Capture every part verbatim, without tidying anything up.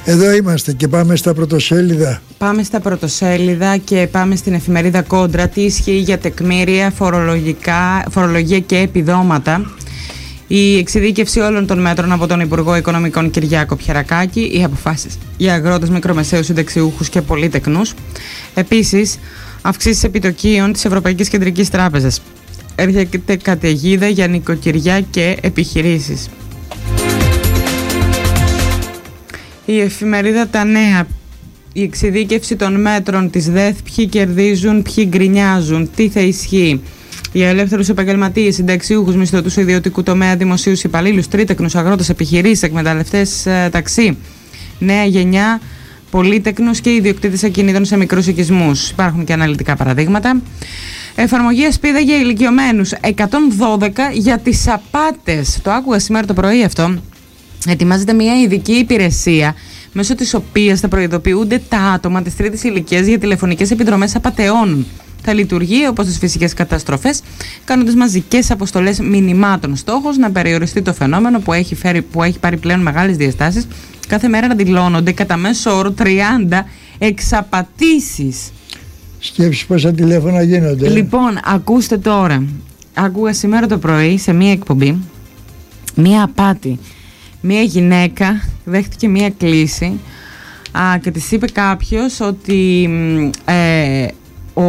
Εδώ είμαστε και πάμε στα πρωτοσέλιδα. Πάμε στα πρωτοσέλιδα και πάμε στην εφημερίδα Κόντρα. Τι ισχύει για τεκμήρια, φορολογικά, φορολογία και επιδόματα. Η εξειδίκευση όλων των μέτρων από τον Υπουργό Οικονομικών Κυριάκο Πιερακάκη. Οι αποφάσεις για αγρότες, μικρομεσαίους, συνταξιούχους και πολύτεκνους. Επίσης, αυξήσεις επιτοκίων της Ευρωπαϊκής Κεντρικής Τράπεζας. Έρχεται καταιγίδα για νοικοκυριά και επιχειρήσεις. Η εφημερίδα Τα Νέα. Η εξειδίκευση των μέτρων της ΔΕΘ. Ποιοι κερδίζουν, ποιοι γκρινιάζουν, τι θα ισχύει για ελεύθερους επαγγελματίες, συνταξιούχους, μισθωτούς ιδιωτικού τομέα, δημοσίους υπαλλήλους, τρίτεκνους, αγρότες, επιχειρήσεις, εκμεταλλευτές ε, ταξί, νέα γενιά, πολύτεκνους και ιδιοκτήτες ακινήτων σε μικρούς οικισμούς. Υπάρχουν και αναλυτικά παραδείγματα. Εφαρμογή ασπίδα για ηλικιωμένους, εκατόν δώδεκα για τις απάτες. Το άκουγα σήμερα το πρωί αυτό. Ετοιμάζεται μια ειδική υπηρεσία μέσω της οποίας θα προειδοποιούνται τα άτομα της τρίτης ηλικίας για τηλεφωνικές επιδρομές απατεών. Θα λειτουργεί όπως τις φυσικές καταστροφές, κάνοντας μαζικές αποστολές μηνυμάτων. Στόχος να περιοριστεί το φαινόμενο που έχει, φέρει, που έχει πάρει πλέον μεγάλες διαστάσεις. Κάθε μέρα να δηλώνονται κατά μέσο όρο τριάντα εξαπατήσεις. Σκέψεις πόσα τηλέφωνα γίνονται. Λοιπόν, ακούστε τώρα. Άκουγα σήμερα το πρωί σε μία εκπομπή μία απάτη. Μία γυναίκα δέχτηκε μία κλήση α, και της είπε κάποιος ότι ε, ο,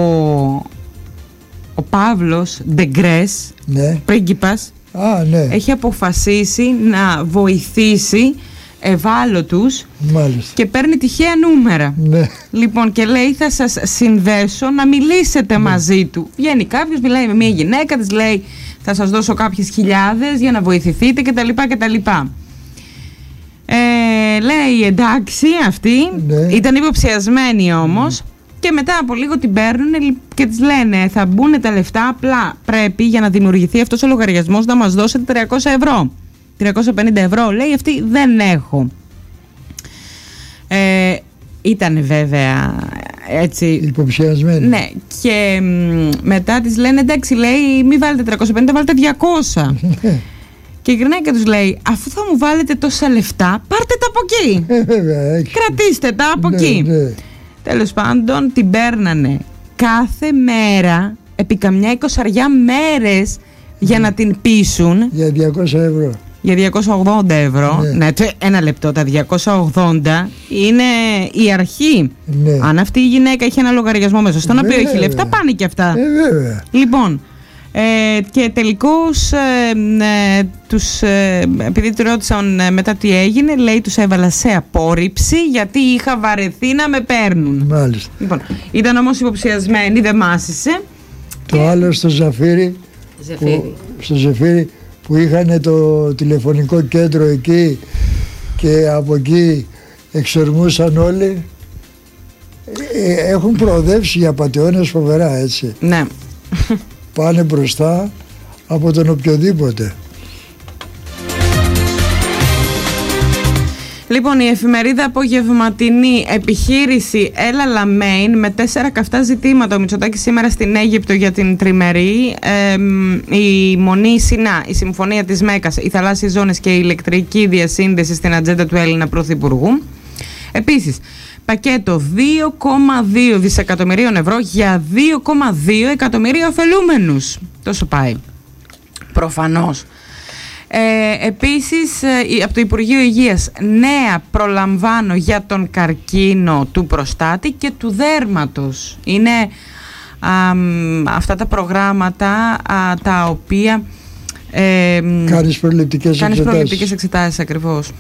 ο Παύλος Ντεγκρές, ναι. πρίγκιπας, Α, ναι. έχει αποφασίσει να βοηθήσει ευάλωτους. Μάλιστα. Και παίρνει τυχαία νούμερα. Ναι. Λοιπόν, και λέει θα σας συνδέσω να μιλήσετε ναι. μαζί του. Βγαίνει κάποιος, μιλάει με μια γυναίκα, της λέει θα σας δώσω κάποιες χιλιάδες για να βοηθηθείτε κτλ. κτλ. Ε, λέει εντάξει αυτή, ναι. ήταν υποψιασμένη όμως. Mm. Και μετά από λίγο την παίρνουν και της λένε θα μπουν τα λεφτά, απλά πρέπει για να δημιουργηθεί αυτός ο λογαριασμός να μας δώσετε τριακόσια ευρώ. τριακόσια πενήντα ευρώ, λέει αυτή δεν έχω. Ε, ήταν βέβαια έτσι υποψιασμένη. Ναι, και μ, μετά της λένε εντάξει, λέει μη βάλετε τριακόσια πενήντα, βάλετε διακόσια. Και γυρνάει και τους λέει αφού θα μου βάλετε τόσα λεφτά πάρτε τα από εκεί. Ε, βέβαια, κρατήστε τα από ναι, εκεί. Ναι. Τέλος πάντων την παίρνανε κάθε μέρα επί καμιά εικοσαριά μέρες για ναι. να την πείσουν. Για διακόσια ευρώ. Για διακόσια ογδόντα ευρώ. Ναι. Ναι, ένα λεπτό. Τα διακόσια ογδόντα είναι η αρχή. Ναι. Αν αυτή η γυναίκα έχει ένα λογαριασμό μέσα στον οποίο έχει λεφτά, πάνε και αυτά. Ε, βέβαια. Λοιπόν, ε, και τελικώς ε, ε, τους, ε, επειδή του ρώτησαν ε, μετά τι έγινε, λέει τους έβαλα σε απόρριψη γιατί είχα βαρεθεί να με παίρνουν. Μάλιστα. Λοιπόν, ήταν όμως υποψιασμένη, δεν μάσησε. Το και... άλλο στο Ζαφύρι, που, στο Ζαφύρι που είχαν το τηλεφωνικό κέντρο εκεί και από εκεί εξορμούσαν όλοι. Ε, έχουν προοδεύσει οι απατεώνες φοβερά, έτσι. Ναι. Πάνε μπροστά από τον οποιοδήποτε. Λοιπόν, η εφημερίδα απογευματινή επιχείρηση Έλα Λαμέιν με τέσσερα καυτά ζητήματα. Ο Μητσοτάκης σήμερα στην Αίγυπτο για την τριμερή. Ε, η Μονή Σινά, η Συμφωνία της Μέκας, οι θαλάσσιες ζώνες και η ηλεκτρική διασύνδεση στην ατζέντα του Έλληνα Πρωθυπουργού. Επίσης, πακέτο δύο κόμμα δύο δισεκατομμυρίων ευρώ για δύο κόμμα δύο εκατομμύρια ωφελούμενους. Τόσο πάει. Προφανώς. Ε, επίσης, ε, από το Υπουργείο Υγείας, νέα προλαμβάνω για τον καρκίνο του προστάτη και του δέρματος. Είναι α, αυτά τα προγράμματα α, τα οποία ε, κάνεις προληπτικές κάνεις εξετάσεις. προληπτικές εξετάσεις ακριβώς.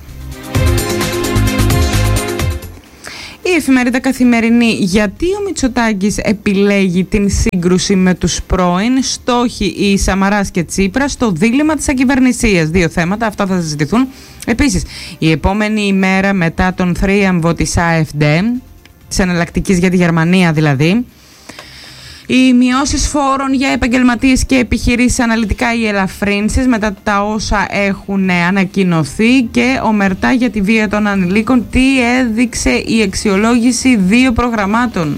Η εφημερίδα Καθημερινή. Γιατί ο Μητσοτάκης επιλέγει την σύγκρουση με τους πρώην, στόχοι η Σαμαράς και Τσίπρας στο δίλημμα της ακυβερνησίας. Δύο θέματα, αυτά θα συζητηθούν. Επίσης, η επόμενη ημέρα μετά τον θρίαμβο της AfD, της εναλλακτικής για τη Γερμανία δηλαδή, οι μειώσεις φόρων για επαγγελματίες και επιχειρήσεις, αναλυτικά οι ελαφρύνσεις μετά τα όσα έχουν ανακοινωθεί, και ομερτά για τη βία των ανηλίκων. Τι έδειξε η αξιολόγηση δύο προγραμμάτων.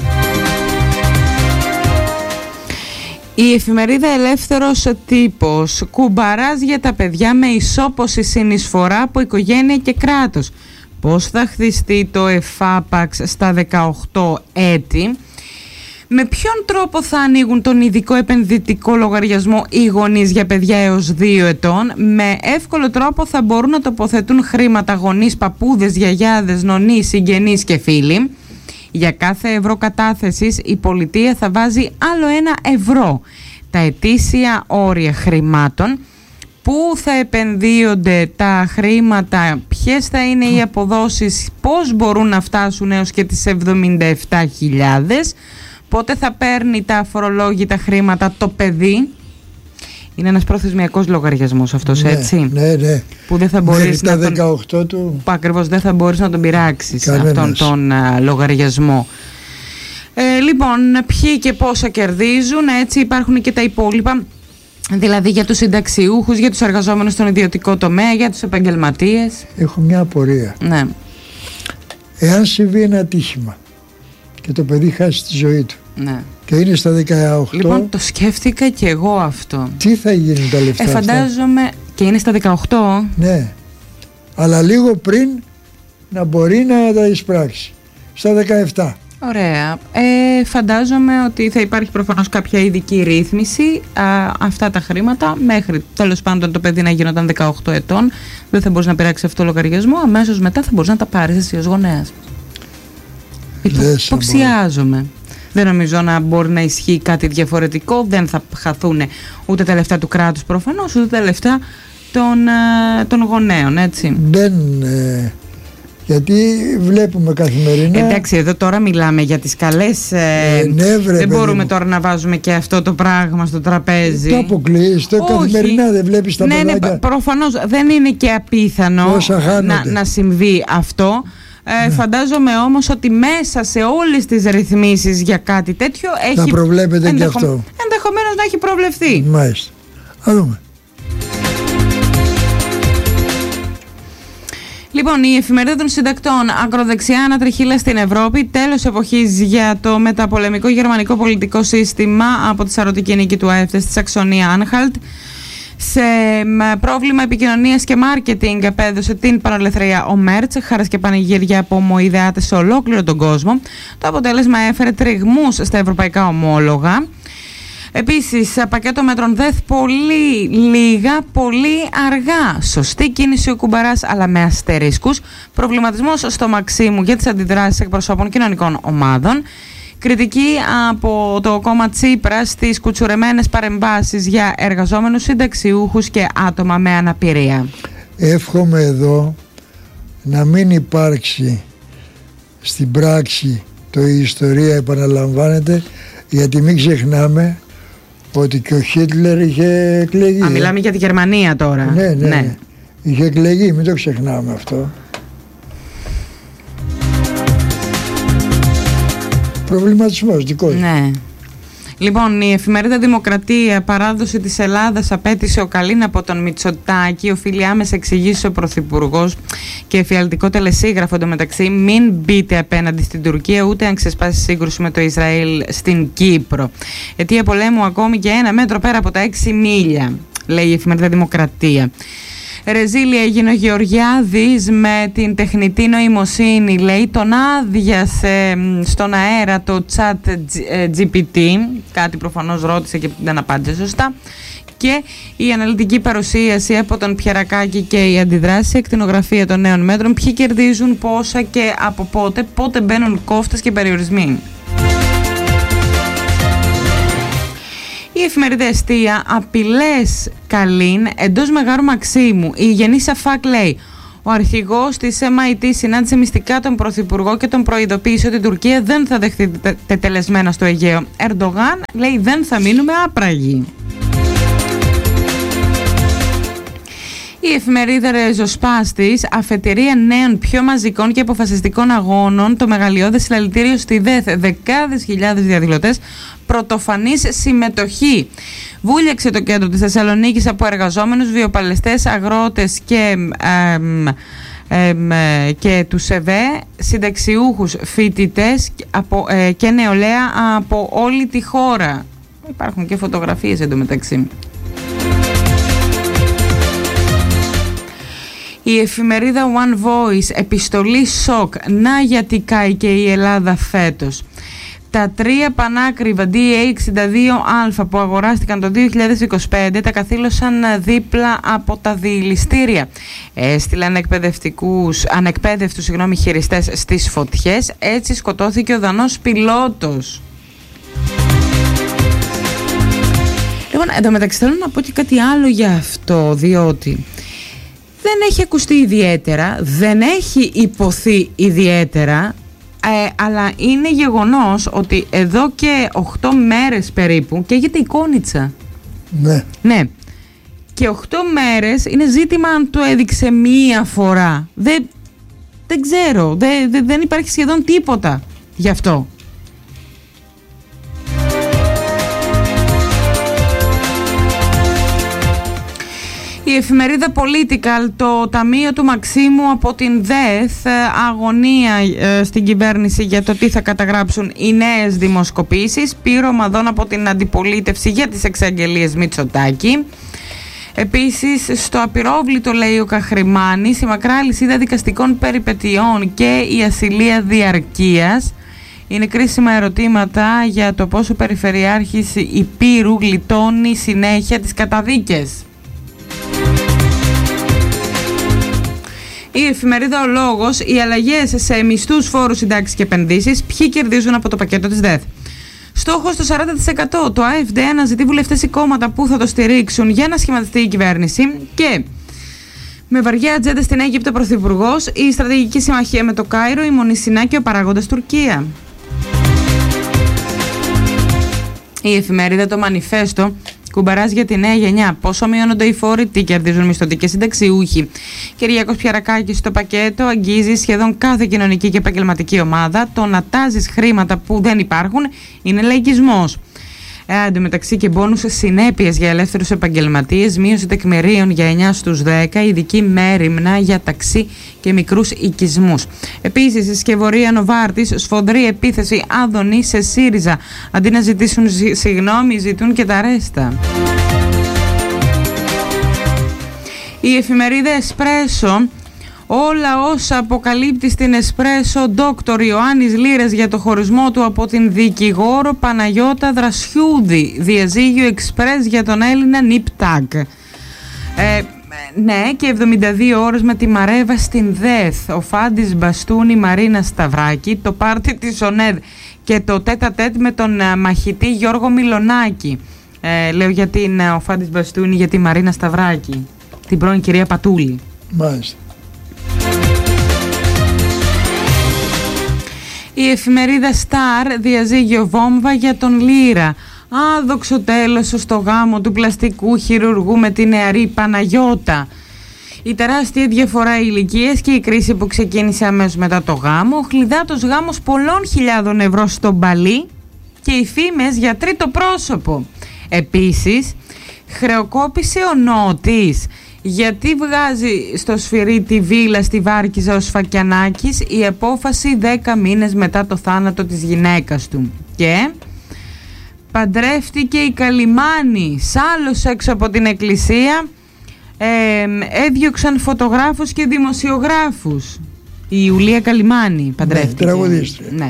Η εφημερίδα Ελεύθερος Τύπος. Κουμπαράς για τα παιδιά με ισόποση συνεισφορά από οικογένεια και κράτος. πώς θα χτιστεί το εφάπαξ στα δεκαοκτώ έτη, με ποιον τρόπο θα ανοίγουν τον ειδικό επενδυτικό λογαριασμό οι γονείς για παιδιά έως δύο ετών, με εύκολο τρόπο θα μπορούν να τοποθετούν χρήματα γονείς, παππούδες, γιαγιάδες, νονείς, συγγενείς και φίλοι. Για κάθε ευρώ κατάθεσης η πολιτεία θα βάζει άλλο ένα ευρώ. Τα ετήσια όρια χρημάτων, πού θα επενδύονται τα χρήματα, ποιες θα είναι οι αποδόσεις, πώς μπορούν να φτάσουν έως και τις εβδομήντα επτά χιλιάδες, πότε θα παίρνει τα αφορολόγητα χρήματα το παιδί. Είναι ένας προθεσμιακός λογαριασμός αυτός, ναι, έτσι. Ναι, ναι. Που δεν θα μπορείς να τον... δεκαοκτώ του... Ακριβώς, δεν θα μπορείς να τον πειράξεις. Κανένας. Αυτόν τον α, λογαριασμό. Ε, λοιπόν, ποιοι και πόσα κερδίζουν, έτσι υπάρχουν και τα υπόλοιπα. Δηλαδή για τους συνταξιούχους, για τους εργαζόμενους στον ιδιωτικό τομέα, για τους επαγγελματίες. Έχω μια απορία. Ναι. Εάν συμβεί ένα ατύχημα και το παιδί χάσει τη ζωή του, ναι, και είναι στα δεκαοκτώ. Λοιπόν, το σκέφτηκα και εγώ αυτό. Τι θα γίνει τα λεφτά ε, φαντάζομαι αυτά? Και είναι στα δεκαοκτώ. Ναι. Αλλά λίγο πριν να μπορεί να τα εισπράξει. Στα δεκαεπτά. Ωραία. Ε, φαντάζομαι ότι θα υπάρχει προφανώς κάποια ειδική ρύθμιση. Α, αυτά τα χρήματα μέχρι τέλος πάντων το παιδί να γινόταν δεκαοκτώ ετών, δεν θα μπορείς να πειράξει αυτό το λογαριασμό. Αμέσως μετά θα μπορείς να τα πάρεις εσύ ως γονέας. Υποψιάζομαι. Δεν νομίζω να μπορεί να ισχύει κάτι διαφορετικό. Δεν θα χαθούν ούτε τα λεφτά του κράτους προφανώς, ούτε τα λεφτά των, των γονέων, έτσι. Δεν... Ε... Γιατί βλέπουμε καθημερινά. Εντάξει, εδώ τώρα μιλάμε για τις καλές. Ε, ναι, βρε, δεν μπορούμε μου. τώρα να βάζουμε και αυτό το πράγμα στο τραπέζι. Το αποκλείεις. Το καθημερινά δεν βλέπεις τα ναι, παιδάκια. Ναι, προφανώς δεν είναι και απίθανο να, να συμβεί αυτό. Ε, ναι. Φαντάζομαι όμως ότι μέσα σε όλες τις ρυθμίσεις για κάτι τέτοιο έχει. Θα προβλέπετε ενδεχο... και αυτό. Ενδεχομένως να έχει προβλεφθεί. Μάλιστα. Α δούμε. Λοιπόν, η εφημερίδα των συντακτών, ακροδεξιά ανατριχύλα στην Ευρώπη, τέλος εποχής για το μεταπολεμικό γερμανικό πολιτικό σύστημα από τη σαρωτική νίκη του ΑΕΦΤ στη Σαξονία Άνχαλτ. Σε πρόβλημα επικοινωνίας και μάρκετινγκ επέδωσε την παραλευθερία ο Μέρτς, χάρας και πανηγύρια από ομοειδεάτες σε ολόκληρο τον κόσμο. Το αποτέλεσμα έφερε τριγμούς στα ευρωπαϊκά ομόλογα. Επίσης, πακέτο μέτρων ΔΕΘ πολύ λίγα, πολύ αργά. Σωστή κίνηση ο Κουμπαράς, αλλά με αστερίσκους. Προβληματισμός στο Μαξίμου για τις αντιδράσεις εκπροσώπων κοινωνικών ομάδων. Κριτική από το κόμμα Τσίπρα στις κουτσουρεμένες παρεμβάσεις για εργαζόμενους, συνταξιούχους και άτομα με αναπηρία. Εύχομαι εδώ να μην υπάρξει στην πράξη το η ιστορία επαναλαμβάνεται, γιατί μην ξεχνάμε ότι και ο Χίτλερ είχε εκλεγεί. Α, μιλάμε για τη Γερμανία τώρα. Ναι, ναι, ναι. Είχε εκλεγεί, μην το ξεχνάμε αυτό. Προβληματισμός δικός. Ναι. Λοιπόν, η εφημερίδα Δημοκρατία, παράδοση της Ελλάδας, απέτησε ο Καλίν από τον Μητσοτάκη, οφείλει άμεσα εξηγήσεις ο Πρωθυπουργός και εφιαλτικό τελεσίγραφο εντωμεταξύ, μην μπείτε απέναντι στην Τουρκία ούτε αν ξεσπάσει σύγκρουση με το Ισραήλ στην Κύπρο. Αιτία πολέμου ακόμη και ένα μέτρο πέρα από τα έξι μίλια, λέει η εφημερίδα Δημοκρατία. Ρεζίλη έγινε ο Γεωργιάδης με την τεχνητή νοημοσύνη, λέει, τον άδειασε στον αέρα το chat τζι πι τι, κάτι προφανώς ρώτησε και δεν απάντησε σωστά, και η αναλυτική παρουσίαση από τον Πιερακάκη και η αντιδράση, εκτινογραφία των νέων μέτρων, ποιοι κερδίζουν, πόσα και από πότε, πότε μπαίνουν κόφτες και περιορισμοί. Η εφημερίδα Εστία, απειλές Καλίν εντός Μεγάρου Μαξίμου. Η Γενίσα Φακ λέει: ο αρχηγός της εμ άι τι συνάντησε μυστικά τον Πρωθυπουργό και τον προειδοποίησε ότι η Τουρκία δεν θα δεχθεί τετελεσμένα στο Αιγαίο. Ερντογάν λέει: δεν θα μείνουμε άπραγοι. Η εφημερίδα Ρεζοσπάστης, αφετηρία νέων πιο μαζικών και αποφασιστικών αγώνων, το μεγαλειώδες συλλαλητήριο στη ΔΕΘ, δεκάδες χιλιάδες διαδηλωτές, πρωτοφανής συμμετοχή. Βούλιαξε το κέντρο της Θεσσαλονίκης από εργαζόμενους, βιοπαλαιστές, αγρότες και, εμ, εμ, και τους ΕΒΕ, συνταξιούχους, φοιτητές από, ε, και νεολαία από όλη τη χώρα. Υπάρχουν και φωτογραφίες εντωμεταξύ. Η εφημερίδα One Voice, επιστολή σοκ, να γιατί κάει και η Ελλάδα φέτος. Τα τρία πανάκριβα ντι έι εξήντα δύο α που αγοράστηκαν το δύο χιλιάδες είκοσι πέντε τα καθήλωσαν δίπλα από τα διηληστήρια. Έστειλαν εκπαιδευτικούς, ανεκπαίδευτους συγγνώμη, χειριστές στις φωτιές. Έτσι σκοτώθηκε ο Δανός πιλότος. Λοιπόν, εντωμεταξύ θέλω να πω και κάτι άλλο για αυτό, διότι δεν έχει ακουστεί ιδιαίτερα, δεν έχει υποθεί ιδιαίτερα, ε, αλλά είναι γεγονός ότι εδώ και οκτώ μέρες περίπου καίγεται η Κόνιτσα. Ναι. Ναι. Και οκτώ μέρες είναι ζήτημα αν το έδειξε μία φορά. Δεν, δεν ξέρω, δεν, δεν, δεν υπάρχει σχεδόν τίποτα γι' αυτό. Η εφημερίδα Political, το ταμείο του Μαξίμου από την ΔΕΘ, αγωνία ε, στην κυβέρνηση για το τι θα καταγράψουν οι νέες δημοσκοπήσεις, πήρε ομαδών από την αντιπολίτευση για τις εξαγγελίες Μητσοτάκη. Επίσης, στο απειρόβλητο, λέει ο Καχρημάνης, η μακρά λυσίδα δικαστικών περιπετειών και η ασυλία διαρκείας είναι κρίσιμα ερωτήματα για το πόσο ο Περιφερειάρχης Υπήρου γλιτώνει συνέχεια τις καταδίκες. Η εφημερίδα Ο Λόγος, οι αλλαγές σε μισθούς, φόρους, συντάξεις και επενδύσεις, ποιοι κερδίζουν από το πακέτο της ΔΕΘ. Στόχος το σαράντα τοις εκατό. Το ΑΕΦΔ αναζητεί βουλευτές ή κόμματα που θα το στηρίξουν για να σχηματιστεί η κυβέρνηση. Και με βαριά ατζέντα στην Αίγυπτο πρωθυπουργός, η στρατηγική συμμαχία με το Κάιρο, η Μονισινά και ο παράγοντας Τουρκία. Η εφημερίδα Το Μανιφέστο, κουμπαράς για τη νέα γενιά. Πόσο μειώνονται οι φόροι, τι κερδίζουν μισθωτικές συνταξιούχοι. Κυριάκος Πιαρακάκης, στο πακέτο αγγίζει σχεδόν κάθε κοινωνική και επαγγελματική ομάδα. Το να τάζεις χρήματα που δεν υπάρχουν είναι λαϊκισμός. Ε, Εν τω μεταξύ και μπόνους συνέπειες για ελεύθερους επαγγελματίες, μείωση τεκμηρίων για εννιά στους δέκα, ειδική μέριμνα για ταξί και μικρούς οικισμούς. Επίσης, η Σκευωρία Νοβάρτης, σφοδρή επίθεση Άδωνη σε ΣΥΡΙΖΑ. Αντί να ζητήσουν συγγνώμη, ζητούν και τα ρέστα. Η εφημερίδα Εσπρέσο, όλα όσα αποκαλύπτει στην Εσπρέσο Δόκτωρ Ιωάννης Λύρας για το χωρισμό του από την δικηγόρο Παναγιώτα Δρασιούδη, διαζύγιο εξπρές για τον Έλληνα Νιπτάκ. Ε, ναι, και εβδομήντα δύο ώρες με τη Μαρέβα στην ΔΕΘ, ο Φάντης Μπαστούνη, Μαρίνα Σταυράκη, το πάρτι της ΟΝΕΔ και το τέτα τέτ με τον μαχητή Γιώργο Μιλονάκη. Ε, λέω για την, ο Φάντης Μπαστούνη για τη Μαρίνα Σταυράκη, την πρώην κυρία Πατούλη. Μάλιστα. Η εφημερίδα Σταρ, διαζύγιο βόμβα για τον Λύρα. Άδοξο τέλος στο γάμο του πλαστικού χειρουργού με τη νεαρή Παναγιώτα. Η τεράστια διαφορά ηλικίας και η κρίση που ξεκίνησε αμέσως μετά το γάμο. Ο χλιδάτος γάμος πολλών χιλιάδων ευρώ στο Μπαλί και οι φήμες για τρίτο πρόσωπο. Επίσης, χρεοκόπησε ο Νότης. Γιατί βγάζει στο σφυρί τη βίλα στη Βάρκιζα ο Σφακιανάκης, η απόφαση δέκα μήνες μετά το θάνατο της γυναίκας του. Και παντρεύτηκε η Καλιμάνη, σάλος έξω από την εκκλησία, ε, έδιωξαν φωτογράφους και δημοσιογράφους. Η Ιουλία Καλιμάνη παντρεύτηκε. Ναι, τραγουδίστρια. Ναι.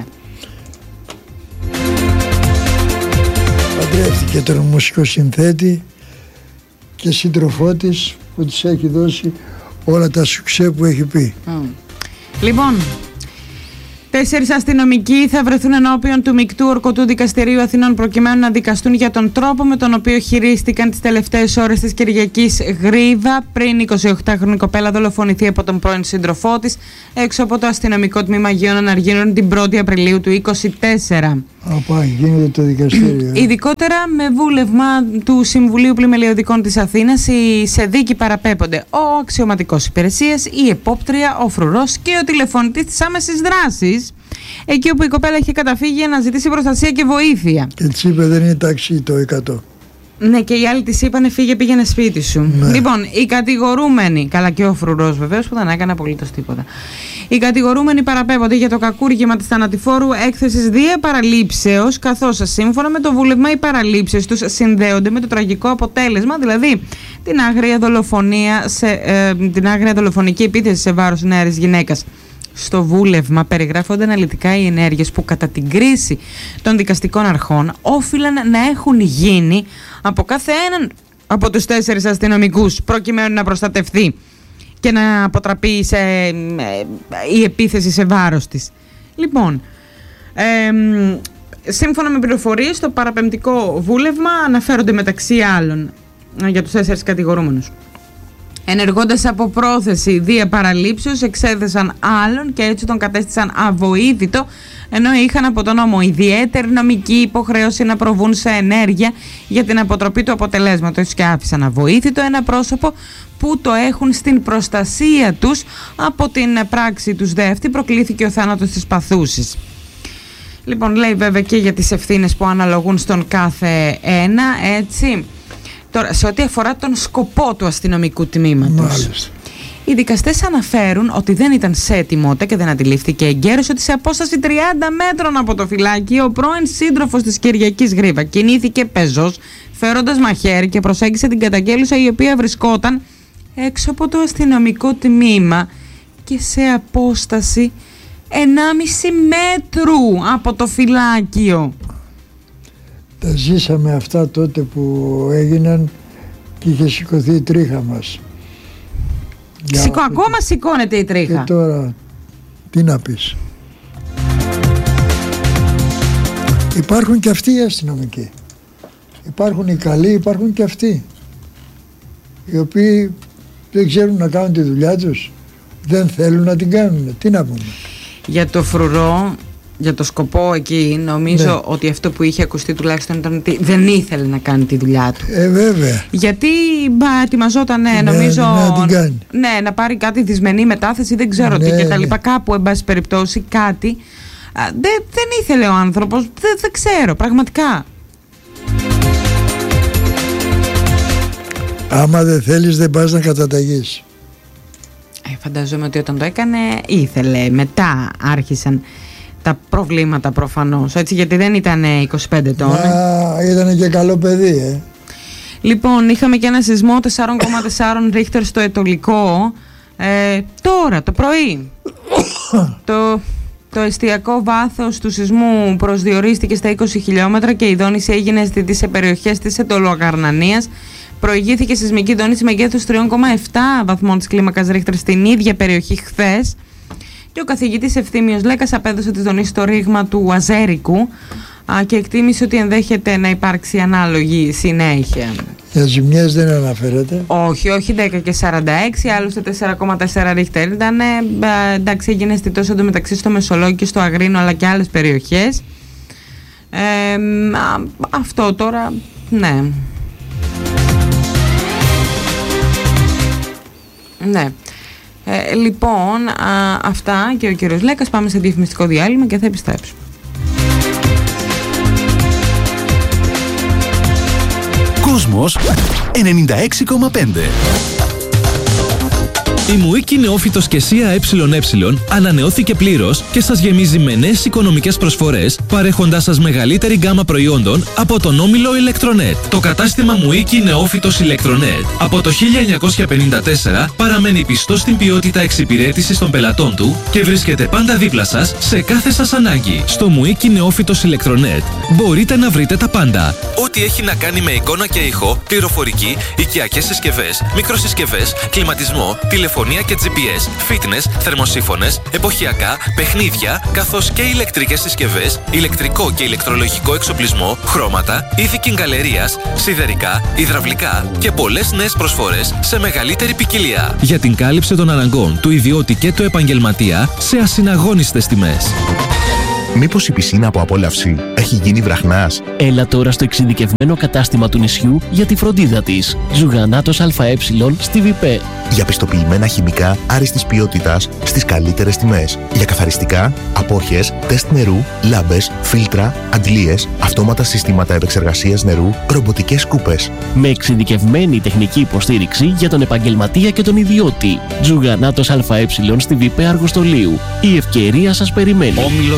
Παντρεύτηκε τον μουσικό συνθέτη και σύντροφό της που της έχει δώσει όλα τα σουξέ που έχει πει. Mm. Λοιπόν, τέσσερις αστυνομικοί θα βρεθούν ενώπιον του Μεικτού Ορκωτού Δικαστηρίου Αθηνών προκειμένου να δικαστούν για τον τρόπο με τον οποίο χειρίστηκαν τις τελευταίες ώρες της Κυριακής γρίβα πριν η εικοσιοκτάχρονη κοπέλα δολοφονηθεί από τον πρώην σύντροφό της έξω από το αστυνομικό τμήμα Αγίων Αναργύρων την πρώτη Απριλίου του είκοσι τέσσερα. Απά, γίνεται το δικαστήριο. Ειδικότερα με βούλευμα του Συμβουλίου Πλημελιωδικών της Αθήνας, σε δίκη παραπέμπονται ο αξιωματικός υπηρεσίας, η επόπτρια, ο φρουρός και ο τηλεφωνητής της άμεσης δράσης, εκεί όπου η κοπέλα είχε καταφύγει για να ζητήσει προστασία και βοήθεια. Και της είπε δεν είναι ταξί το εκατό. Ναι, και οι άλλοι της είπανε φύγε, πήγαινε σπίτι σου. Ναι. Λοιπόν, οι κατηγορούμενοι, καλά και ο φρουρός βεβαίως που δεν έκανε απολύτως τίποτα. Οι κατηγορούμενοι παραπέμπονται για το κακούργημα της θανατηφόρου έκθεσης δια παραλήψεως, καθώς σύμφωνα με το βούλευμα οι παραλήψεις τους συνδέονται με το τραγικό αποτέλεσμα, δηλαδή την άγρια δολοφονία, σε, ε, την άγρια δολοφονική επίθεση σε βάρος νεαρής γυναίκας. Στο βούλευμα περιγράφονται αναλυτικά οι ενέργειες που κατά την κρίση των δικαστικών αρχών όφυλαν να έχουν γίνει από κάθε έναν από τους τέσσερις αστυνομικούς προκειμένου να προστατευθεί και να αποτραπεί σε, ε, η επίθεση σε βάρος της. Λοιπόν, ε, σύμφωνα με πληροφορίες, στο παραπεμπτικό βούλευμα αναφέρονται μεταξύ άλλων για τους τέσσερις κατηγορούμενους. Ενεργώντας από πρόθεση δια παραλήψεως, εξέθεσαν άλλον και έτσι τον κατέστησαν αβοήθητο, ενώ είχαν από τον νόμο ιδιαίτερη νομική υποχρέωση να προβούν σε ενέργεια για την αποτροπή του αποτελέσματος και άφησαν αβοήθητο ένα πρόσωπο που το έχουν στην προστασία τους από την πράξη τους δε αυτή προκλήθηκε ο θάνατος της παθούσης. Λοιπόν, λέει βέβαια και για τις ευθύνες που αναλογούν στον κάθε ένα, έτσι. Τώρα, σε ό,τι αφορά τον σκοπό του αστυνομικού τμήματος, Μάλιστα. οι δικαστές αναφέρουν ότι δεν ήταν σε ετοιμότητα και δεν αντιλήφθηκε εγκαίρως ότι σε απόσταση τριάντα μέτρων από το φυλάκιο ο πρώην σύντροφος της Κυριακής Γρίβα κινήθηκε πεζός, φέροντας μαχαίρι και προσέγγισε την καταγγέλουσα, η οποία βρισκόταν έξω από το αστυνομικό τμήμα και σε απόσταση ενάμιση μέτρου από το φυλάκιο. Τα ζήσαμε αυτά τότε που έγιναν και είχε σηκωθεί η τρίχα μας. Σηκώ, ακόμα σηκώνεται η τρίχα. Και τώρα τι να πεις. Υπάρχουν και αυτοί οι αστυνομικοί. Υπάρχουν οι καλοί, υπάρχουν και αυτοί. Οι οποίοι δεν ξέρουν να κάνουν τη δουλειά τους. Δεν θέλουν να την κάνουν. Τι να πούμε. Για το φρουρό, για το σκοπό εκεί, νομίζω ναι. ότι αυτό που είχε ακουστεί τουλάχιστον ήταν ότι δεν ήθελε να κάνει τη δουλειά του. Ε, βέβαια. Γιατί μπα, ετοιμαζόταν, ναι, νομίζω, να, την κάνει. Ναι, να πάρει κάτι δυσμενή μετάθεση, δεν ξέρω ναι, τι και τα λοιπά. Ναι. Κάπου, εν πάση περιπτώσει, κάτι. Α, δε, δεν ήθελε ο άνθρωπος, δεν, δεν ξέρω, πραγματικά. Άμα δεν θέλεις, δεν πας να καταταγείς. Ε, φανταζόμαι ότι όταν το έκανε, ήθελε. Μετά άρχισαν τα προβλήματα προφανώς, έτσι, γιατί δεν ήταν είκοσι πέντε ετών. Ήταν και καλό παιδί, ε. Λοιπόν, είχαμε και ένα σεισμό τέσσερα κόμμα τέσσερα ρίχτερ στο Ετωλικό ε, τώρα, το πρωί. το, το εστιακό βάθος του σεισμού προσδιορίστηκε στα είκοσι χιλιόμετρα και η δόνηση έγινε αισθητή σε περιοχές της Ετωλοαγαρνανίας. Προηγήθηκε σεισμική δόνηση μεγέθους τρία κόμμα επτά βαθμών της κλίμακας ρίχτερ στην ίδια περιοχή χθες. Και ο καθηγητής Ευθύμιος Λέκας απέδωσε τη δονήση στο ρήγμα του Αζέρικου α, και εκτίμησε ότι ενδέχεται να υπάρξει ανάλογη συνέχεια. Για ζημιές δεν αναφέρεται. Όχι, όχι, δέκα και σαράντα έξι, άλλωστε τέσσερα κόμμα τέσσερα ρίχτερ ήταν. Ε, εντάξει, έγινε αισθητός εντωμεταξύ στο Μεσολόγιο και στο Αγρίνο, αλλά και άλλες περιοχές. Ε, α, αυτό τώρα, ναι. Ναι. Ε, λοιπόν, α, αυτά και ο κύριος Λέκας. Πάμε σε διαφημιστικό διάλειμμα και θα επιστρέψουμε. Κόσμος ενενήντα έξι κόμμα πέντε. Η Μουίκη Νεόφυτος και ΣΥΑ ΕΕ ανανεώθηκε πλήρως και σας γεμίζει με νέες οικονομικές προσφορές, παρέχοντάς σας μεγαλύτερη γκάμα προϊόντων από τον όμιλο Electronet. Το κατάστημα Μουίκη Νεόφυτος Electronet από το χίλια εννιακόσια πενήντα τέσσερα παραμένει πιστό στην ποιότητα εξυπηρέτησης των πελατών του και βρίσκεται πάντα δίπλα σας σε κάθε σας ανάγκη. Στο Μουίκη Νεόφυτος Electronet μπορείτε να βρείτε τα πάντα. Ό,τι έχει να κάνει με εικόνα και ήχο, πληροφορική, οικιακές συσκευές, μικροσυσκευές, κλιματισμό, τηλεφωνία και τζι πι ες, fitness, θερμοσύφωνες, εποχιακά, παιχνίδια, καθώς και ηλεκτρικές συσκευές, ηλεκτρικό και ηλεκτρολογικό εξοπλισμό, χρώματα, είδη κιγκαλερίας, σιδερικά, υδραυλικά και πολλές νέες προσφορές σε μεγαλύτερη ποικιλία. Για την κάλυψη των αναγκών του ιδιώτη και του επαγγελματία σε ασυναγώνιστες τιμές. Μήπως η πισίνα από απόλαυση έχει γίνει βραχνάς? Έλα τώρα στο εξειδικευμένο κατάστημα του νησιού για τη φροντίδα της. Ζουγανάτος ΑΕ στη ΒΙΠΕ. Για πιστοποιημένα χημικά άριστης ποιότητας στις καλύτερες τιμές. Για καθαριστικά, απόχες, τεστ νερού, λάμπες, φίλτρα, αντλίες, αυτόματα συστήματα επεξεργασίας νερού, ρομποτικές σκούπες. Με εξειδικευμένη τεχνική υποστήριξη για τον επαγγελματία και τον ιδιώτη. Ζουγανάτος ΑΕ στη ΒΙΠΕ Αργοστολίου. Η ευκαιρία σας περιμένει. Όμιλος Ενεχειρο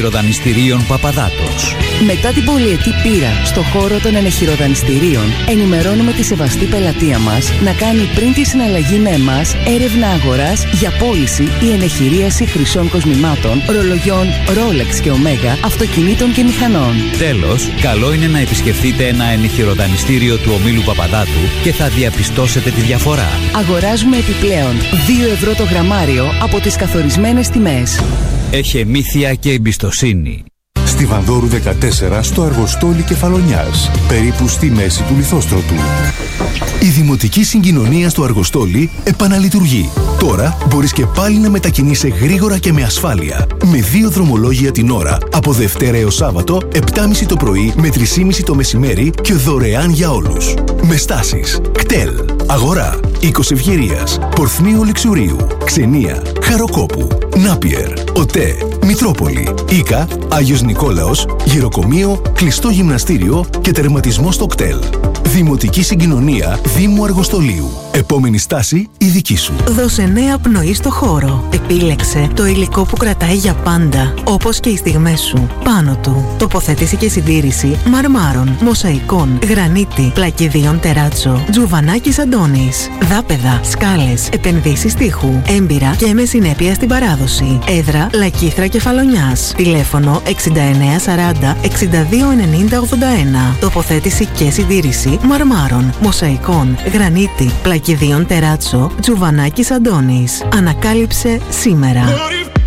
ενεχειροδανιστηρίων Παπαδάτος. Μετά την πολυετή πείρα στο χώρο των ενεχειροδανιστηρίων, ενημερώνουμε τη σεβαστή πελατεία μας να κάνει πριν τη συναλλαγή με εμάς έρευνα αγοράς για πώληση ή ενεχειρίαση χρυσών κοσμημάτων, ρολογιών Rolex και Omega, αυτοκινήτων και μηχανών. Τέλος, καλό είναι να επισκεφτείτε ένα ενεχειροδανιστήριο του ομίλου Παπαδάτου και θα διαπιστώσετε τη διαφορά. Αγοράζουμε επιπλέον δύο ευρώ το γραμμάριο από τις καθορισμένες τιμές. Έχει μύθια και εμπιστοσύνη. Στη Βανδόρου δεκατέσσερα, στο Αργοστόλι Κεφαλονιάς, περίπου στη μέση του Λιθόστρωτου. Η Δημοτική Συγκοινωνία στο Αργοστόλι επαναλειτουργεί. Τώρα μπορείς και πάλι να μετακινείσαι γρήγορα και με ασφάλεια. Με δύο δρομολόγια την ώρα, από Δευτέρα έως Σάββατο, επτά και μισή το πρωί με τρεις και μισή το μεσημέρι και δωρεάν για όλους. Με στάσεις κτέλ, Αγορά, Οίκος Ευγερίας, Πορθμίου Λεξουρίου, Ξενία, Χαροκόπου, Νάπιερ, ΟΤΕ, Μητρόπολη, Ίκα, Άγιος Νικόλαος, Γυροκομείο, Κλειστό Γυμναστήριο και τερματισμό στο κτέλ. Δημοτική Συγκοινωνία Δήμου Αργοστολίου. Επόμενη στάση η δική σου. Δώσε νέα πνοή στο χώρο. Επίλεξε το υλικό που κρατάει για πάντα, όπως και οι στιγμές σου. Πάνω του, τοποθέτηση και συντήρηση μαρμάρων, μοσαϊκών, γρανίτη, πλακιδίων τεράτσο, Τζουβανάκης Αντώνης, δάπεδα, σκάλες, επενδύσεις τείχου, έμπειρα και με συνέπεια στην παράδοση. Έδρα Λακήθρα Κεφαλονιάς. Τηλέφωνο εξήντα εννέα σαράντα εξήντα δύο ενενήντα ογδόντα ένα. Τοποθέτηση και συντήρηση μαρμάρων, μοσαϊκών, γρανίτη, πλακιδίων τεράτσο, Τζουβανάκης Αντώνης. Ανακάλυψε σήμερα.